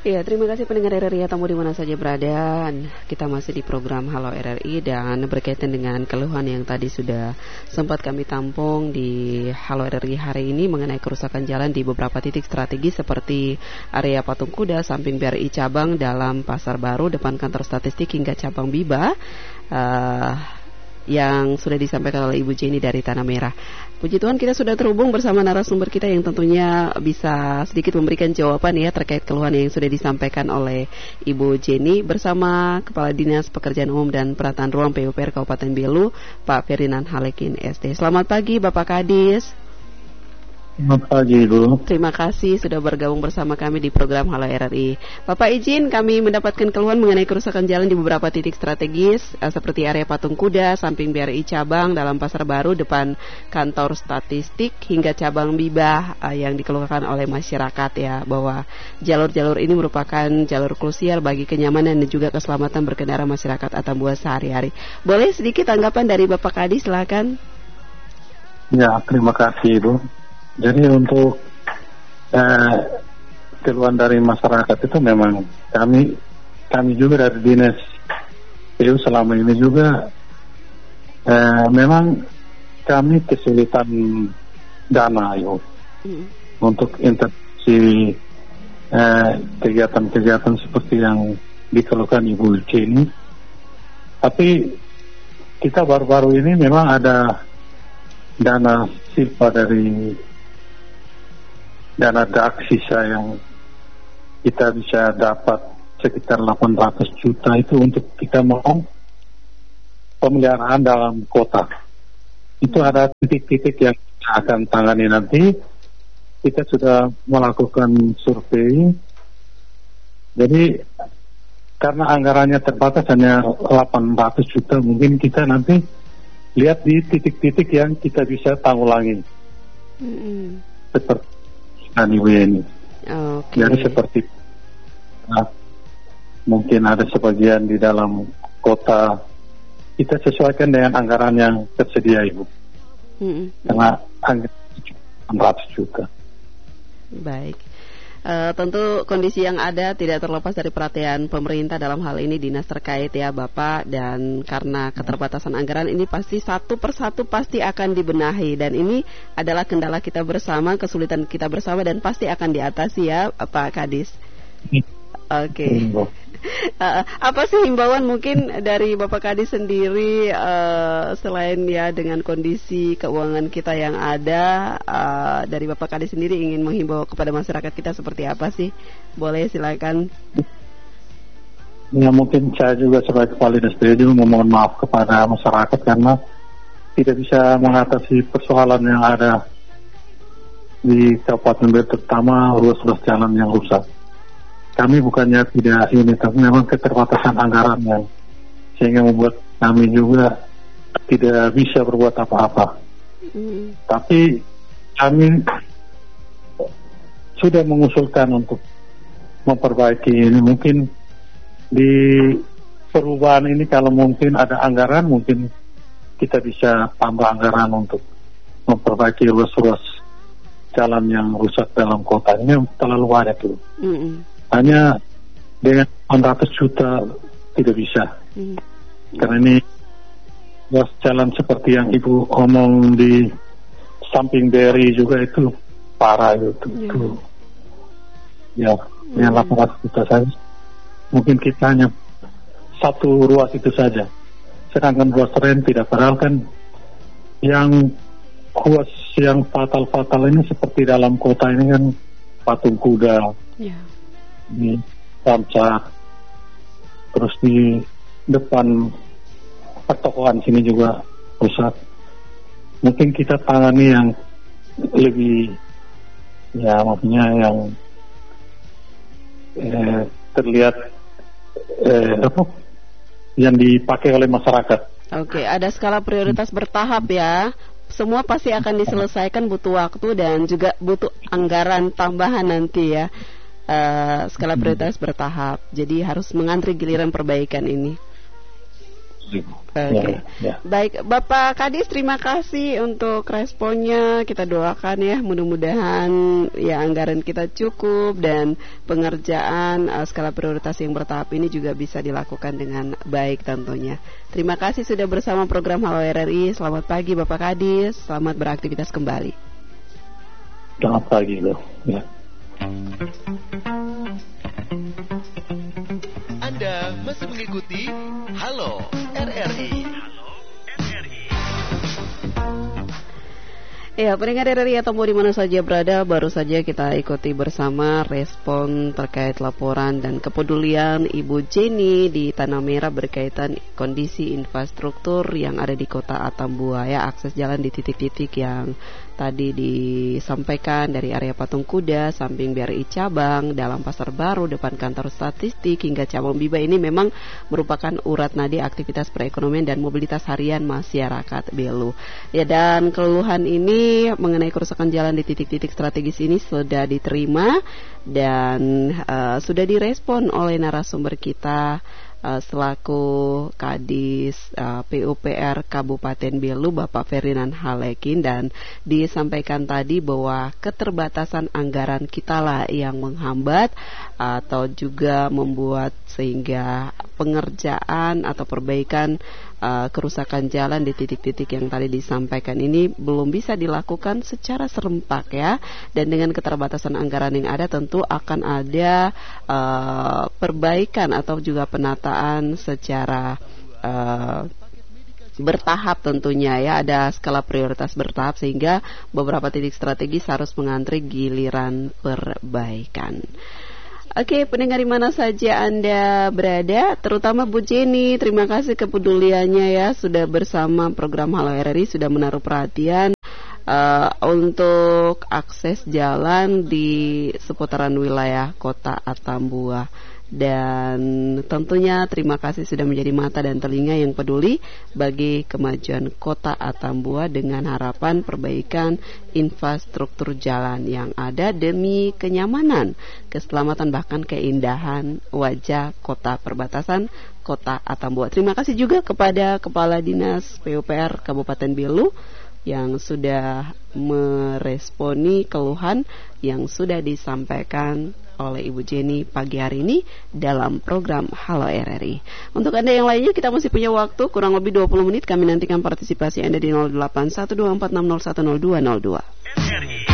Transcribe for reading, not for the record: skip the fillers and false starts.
Ya, terima kasih pendengar RRI Tamu di mana saja berada. Kita masih di program Halo RRI dan berkaitan dengan keluhan yang tadi sudah sempat kami tampung di Halo RRI hari ini mengenai kerusakan jalan di beberapa titik strategis seperti area Patung Kuda, samping BRI Cabang, dalam Pasar Baru, depan kantor statistik hingga cabang Biba. Yang sudah disampaikan oleh Ibu Jenny dari Tanah Merah. Puji Tuhan, kita sudah terhubung bersama narasumber kita yang tentunya bisa sedikit memberikan jawaban ya terkait keluhan yang sudah disampaikan oleh Ibu Jenny bersama Kepala Dinas Pekerjaan Umum dan Penataan Ruang PUPR Kabupaten Belu, Pak Ferdinand Halekin SD. Selamat pagi Bapak Kadis. Selamat pagi Ibu. Terima kasih sudah bergabung bersama kami di program Halo RRI. Bapak izin kami mendapatkan keluhan mengenai kerusakan jalan di beberapa titik strategis seperti area Patung Kuda, samping BRI Cabang, dalam Pasar Baru, depan kantor statistik hingga cabang Bibah yang dikeluhkan oleh masyarakat ya, bahwa jalur-jalur ini merupakan jalur krusial bagi kenyamanan dan juga keselamatan berkendara masyarakat Atambua sehari-hari. Boleh sedikit tanggapan dari Bapak Kadis, silakan. Ya, terima kasih Ibu. Jadi untuk keluhan dari masyarakat itu memang kami juga dari Dinas PU selama ini juga memang kami kesulitan dana untuk intervensi kegiatan-kegiatan seperti yang dikeluhkan Ibu Jenny. Tapi kita baru-baru ini memang ada dana silpa dari dana DAK sisa yang kita bisa dapat sekitar 800 juta itu untuk kita mau pemeliharaan dalam kota. Itu ada titik-titik yang kita akan tangani nanti. Kita sudah melakukan survei. Jadi karena anggarannya terbatas hanya 800 juta, mungkin kita nanti lihat di titik-titik yang kita bisa tanggulangi. Seperti Ibu ini. Okay. Jadi seperti mungkin ada sebagian di dalam kota, kita sesuaikan dengan anggaran yang tersedia Ibu. Karena anggaran 600 juta. Baik. Tentu kondisi yang ada tidak terlepas dari perhatian pemerintah, dalam hal ini dinas terkait ya Bapak, dan karena keterbatasan anggaran ini pasti satu persatu pasti akan dibenahi, dan ini adalah kendala kita bersama, kesulitan kita bersama, dan pasti akan diatasi ya Pak Kadis. Oke. Apa sih himbauan mungkin dari Bapak Kadis sendiri selain ya dengan kondisi keuangan kita yang ada, dari Bapak Kadis sendiri ingin menghimbau kepada masyarakat kita seperti apa sih? Boleh silakan. Ya, mungkin saya juga sebagai Kepala Dinas PU memohon maaf kepada masyarakat karena tidak bisa mengatasi persoalan yang ada di Kabupaten Belu, terutama ruas-ruas jalan yang rusak. Kami bukannya tidak ini, tapi memang keterbatasan anggaran yang sehingga membuat kami juga tidak bisa berbuat apa-apa. Tapi kami sudah mengusulkan untuk memperbaiki ini. Mungkin di perubahan ini kalau mungkin ada anggaran, mungkin kita bisa tambah anggaran untuk memperbaiki ruas-ruas jalan yang rusak dalam kota. Ini terlalu banyak tuh. Hanya dengan 600 juta tidak bisa. Karena ini ruas jalan seperti yang Ibu omong di samping BRI juga itu parah itu. Ya, yang 800 juta saja. Mungkin kita hanya satu ruas itu saja. Sedangkan ruas rem tidak, padahal kan yang ruas yang fatal-fatal ini seperti dalam kota ini kan Patung Kuda. Di Samcak, terus di depan pertokohan sini juga rusak. Mungkin kita tangani yang lebih, ya maksudnya yang terlihat yang dipakai oleh masyarakat. Oke, ada skala prioritas bertahap ya. Semua pasti akan diselesaikan, butuh waktu dan juga butuh anggaran tambahan nanti ya. Skala prioritas bertahap. Jadi harus mengantri giliran perbaikan ini. Oke. Baik, Bapak Kadis, terima kasih untuk responnya. Kita doakan ya, mudah-mudahan ya anggaran kita cukup dan pengerjaan skala prioritas yang bertahap ini juga bisa dilakukan dengan baik tentunya. Terima kasih sudah bersama program Halo RRI. Selamat pagi Bapak Kadis, selamat beraktivitas kembali. Selamat pagi loh. Ya. Anda masih mengikuti Halo RRI. Ya, pendengar RRI atau di mana saja berada, baru saja kita ikuti bersama respon terkait laporan dan kepedulian Ibu Jenny di Tanah Merah berkaitan kondisi infrastruktur yang ada di Kota Atambua ya, akses jalan di titik-titik yang tadi disampaikan dari area Patung Kuda, samping BRI Cabang, dalam Pasar Baru, depan kantor statistik hingga Cabang Biba ini memang merupakan urat nadi aktivitas perekonomian dan mobilitas harian masyarakat Belu. Ya, dan keluhan ini mengenai kerusakan jalan di titik-titik strategis ini sudah diterima dan sudah direspon oleh narasumber kita selaku Kadis PUPR Kabupaten Belu Bapak Ferdinand Halekin, dan disampaikan tadi bahwa keterbatasan anggaran kita lah yang menghambat atau juga membuat sehingga pengerjaan atau perbaikan kerusakan jalan di titik-titik yang tadi disampaikan ini belum bisa dilakukan secara serempak ya, dan dengan keterbatasan anggaran yang ada tentu akan ada perbaikan atau juga penataan secara bertahap tentunya ya, ada skala prioritas bertahap sehingga beberapa titik strategis harus mengantri giliran perbaikan. Oke, pendengar di mana saja Anda berada, terutama Bu Jenny, terima kasih kepeduliannya ya, sudah bersama program Halo RRI, sudah menaruh perhatian untuk akses jalan di seputaran wilayah Kota Atambua. Dan tentunya terima kasih sudah menjadi mata dan telinga yang peduli bagi kemajuan Kota Atambua dengan harapan perbaikan infrastruktur jalan yang ada demi kenyamanan, keselamatan bahkan keindahan wajah kota perbatasan Kota Atambua. Terima kasih juga kepada Kepala Dinas PUPR Kabupaten Belu yang sudah meresponi keluhan yang sudah disampaikan oleh Ibu Jenny pagi hari ini dalam program Halo RRI. Untuk Anda yang lainnya, kita masih punya waktu kurang lebih 20 menit. Kami nantikan partisipasi Anda di 08124660100202. RRI.